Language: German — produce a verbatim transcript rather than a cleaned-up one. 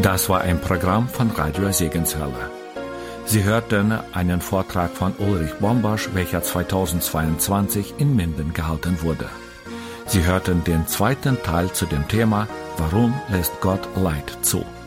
Das war ein Programm von Radio Segenswelle. Sie hörten einen Vortrag von Ulrich Bombasch, welcher zweitausendzweiundzwanzig in Minden gehalten wurde. Sie hörten den zweiten Teil zu dem Thema Warum lässt Gott Leid zu?